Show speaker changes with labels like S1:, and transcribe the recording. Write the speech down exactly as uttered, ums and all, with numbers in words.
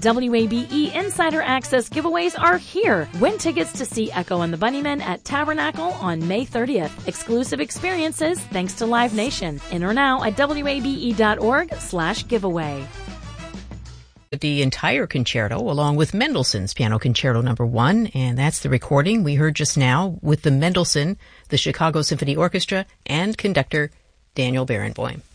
S1: W A B E Insider Access giveaways are here. Win tickets to see Echo and the Bunnymen at Tabernacle on May thirtieth. Exclusive experiences thanks to Live Nation. Enter now at W A B E dot org slash giveaway.
S2: The entire concerto, along with Mendelssohn's Piano Concerto Number One, and that's the recording we heard just now with the Mendelssohn, the Chicago Symphony Orchestra, and conductor Daniel Barenboim.